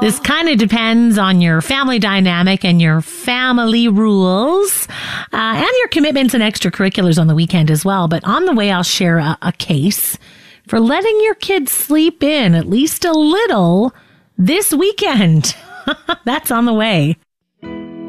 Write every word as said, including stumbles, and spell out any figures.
This kind of depends on your family dynamic and your family rules uh, and your commitments and extracurriculars on the weekend as well. But on the way, I'll share a, a case for letting your kids sleep in at least a little this weekend. That's on the way.